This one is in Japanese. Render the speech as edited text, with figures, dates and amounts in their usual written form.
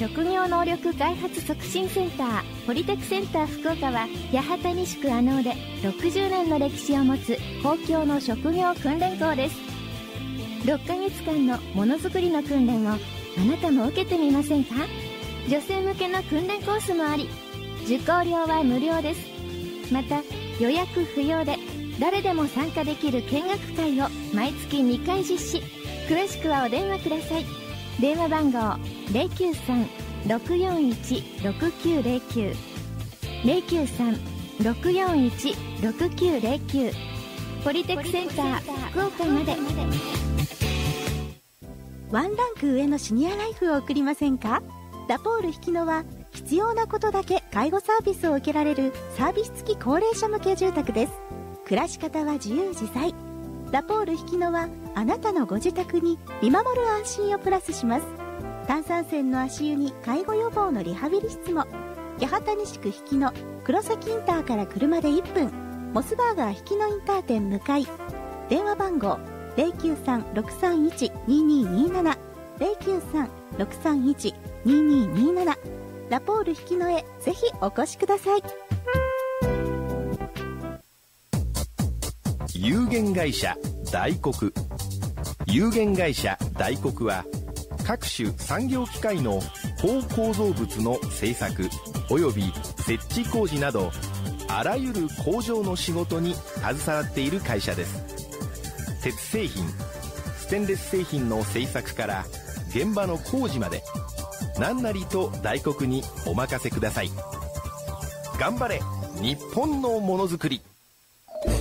職業能力開発促進センターポリテクセンター福岡は八幡西区阿能で60年の歴史を持つ公共の職業訓練校です。6ヶ月間のものづくりの訓練をあなたも受けてみませんか？女性向けの訓練コースもあり、受講料は無料です。また予約不要で誰でも参加できる見学会を毎月2回実施。詳しくはお電話ください。電話番号 093-641-6909 093-641-6909 ポリテクセンター福岡まで。 ワンランク上のシニアライフを送りませんか？ラポール引野は必要なことだけ介護サービスを受けられるサービス付き高齢者向け住宅です。暮らし方は自由自在。ラポール引野はあなたのご自宅に見守る安心をプラスします。炭酸泉の足湯に介護予防のリハビリ室も。八幡西区引野黒崎インターから車で1分、モスバーガー引野インター店向かい。電話番号 093-631-2227 093-631-2227 ラポール引野へぜひお越しください。 有限会社大黒。有限会社大黒は各種産業機械の高構造物の製作および設置工事などあらゆる工場の仕事に携わっている会社です。鉄製品、ステンレス製品の製作から現場の工事まで何なりと大黒にお任せください。頑張れ日本のものづくり。